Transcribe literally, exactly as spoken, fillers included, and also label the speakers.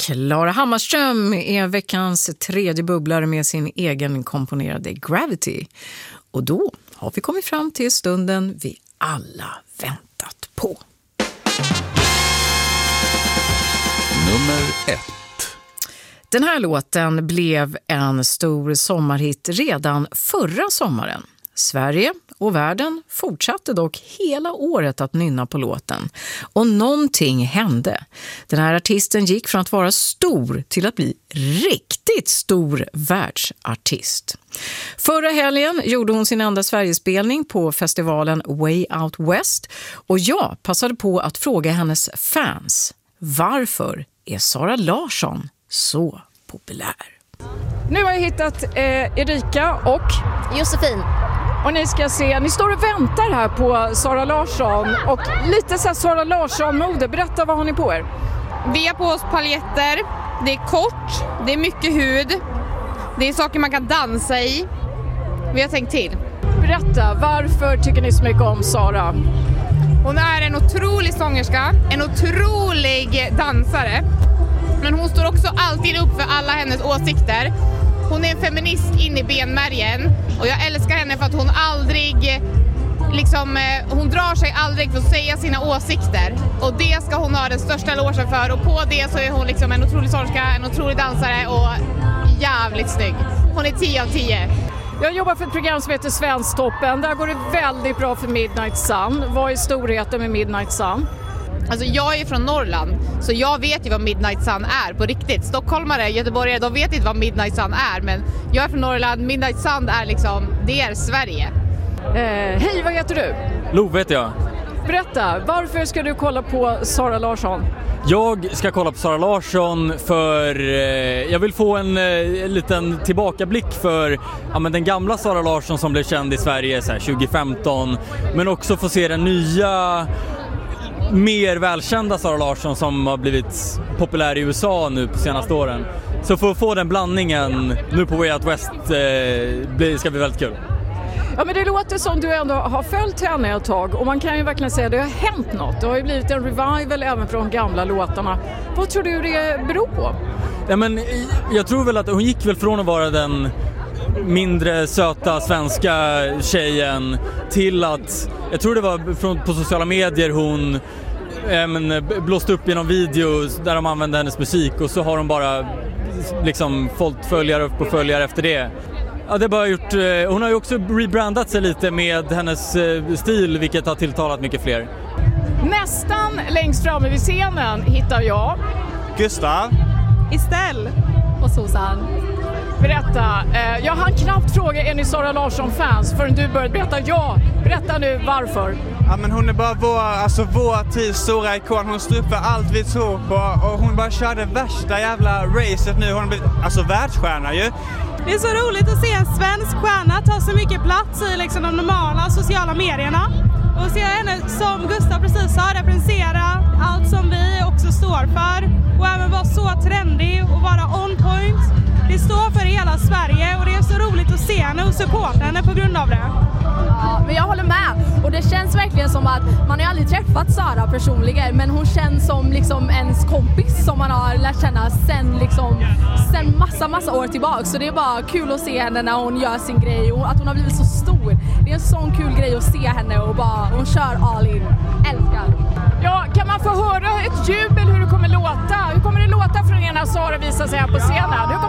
Speaker 1: Klara Hammarström är veckans tredje bubblare med sin egen komponerade Gravity. Och då har vi kommit fram till stunden vi alla väntat på.
Speaker 2: Nummer ett.
Speaker 1: Den här låten blev en stor sommarhit redan förra sommaren. Sverige och världen fortsatte dock hela året att nynna på låten. Och någonting hände. Den här artisten gick från att vara stor till att bli riktigt stor världsartist. Förra helgen gjorde hon sin andra Sverigespelning på festivalen Way Out West. Och jag passade på att fråga hennes fans: varför är Zara Larsson så populär?
Speaker 3: Nu har jag hittat eh, Erika och
Speaker 4: Josefin.
Speaker 3: Och ni ska se, ni står och väntar här på Zara Larsson och lite så här Zara Larsson-mode. Berätta, vad har ni på er?
Speaker 5: Vi har på oss paljetter, det är kort, det är mycket hud, det är saker man kan dansa i. Vi har tänkt till.
Speaker 3: Berätta, varför tycker ni så mycket om Zara?
Speaker 5: Hon är en otrolig sångerska, en otrolig dansare. Men hon står också alltid upp för alla hennes åsikter. Hon är en feminist in i benmärgen och jag älskar henne för att hon aldrig, liksom, hon drar sig aldrig för att säga sina åsikter. Och det ska hon ha den största elogen för, och på det så är hon liksom en otrolig sångerska, en otrolig dansare och jävligt snygg. Hon är tio av tio.
Speaker 3: Jag jobbar för ett program som heter Svensktoppen. Där går det väldigt bra för Midnight Sun. Vad är storheten med Midnight Sun?
Speaker 5: Alltså jag är från Norrland, så jag vet ju vad Midnight Sun är på riktigt. Stockholmare, göteborgare, de vet inte vad Midnight Sun är. Men jag är från Norrland, Midnight Sun är liksom, det är Sverige.
Speaker 3: Eh, hej, vad heter du?
Speaker 6: Love heter jag.
Speaker 3: Berätta, varför ska du kolla på Zara Larsson?
Speaker 6: Jag ska kolla på Zara Larsson för eh, jag vill få en eh, liten tillbakablick för ja, men den gamla Zara Larsson som blev känd i Sverige så här, tjugo femton. Men också få se den nya, mer välkända Zara Larsson som har blivit populär i U S A nu på senaste åren. Så för att få den blandningen nu på Way Out West eh, ska bli väldigt kul.
Speaker 3: Ja, men det låter som du ändå har följt henne ett tag, och man kan ju verkligen säga att det har hänt något. Det har ju blivit en revival även från de gamla låtarna. Vad tror du det beror på?
Speaker 6: Ja, men jag tror väl att hon gick väl från att vara den mindre söta svenska tjejen till att, jag tror det var från, på sociala medier hon eh, men, blåste upp i någon video där de använde hennes musik, och så har hon bara liksom fått följare upp och följare efter det. Ja, det bara gjort, eh, hon har ju också rebrandat sig lite med hennes eh, stil, vilket har tilltalat mycket fler.
Speaker 3: Nästan längst framme vid scenen hittar jag
Speaker 7: Gustav,
Speaker 4: Estelle och Susan.
Speaker 3: Berätta, eh, jag hann knappt fråga, är ni Zara Larsson-fans förrän du började berätta ja. Berätta nu varför.
Speaker 7: Ja, men hon är bara vår, alltså vår tids stora ikon. Hon står upp för allt vi tror på, och hon bara körde värsta jävla racet nu. Hon har blivit alltså världsstjärna ju.
Speaker 4: Det är så roligt att se en svensk stjärna ta så mycket plats i liksom de normala sociala medierna. Och se henne, som Gustav precis sa, representera allt som vi också står för. Och även vara så trendig och vara on point. Det står för hela Sverige, och det är så roligt att se henne och supporta henne på grund av det.
Speaker 8: Ja, men jag håller med. Och det känns verkligen som att man har aldrig träffat Zara personligen, men hon känns som liksom ens kompis som man har lärt känna sen, liksom, sen massa, massa år tillbaka. Så det är bara kul att se henne när hon gör sin grej och att hon har blivit så stor. Det är en sån kul grej att se henne, och bara, hon kör all in. Älskar.
Speaker 3: Ja, kan man få höra ett jubel hur det kommer låta? Hur kommer det låta från er när Zara visar sig här på scenen? Hur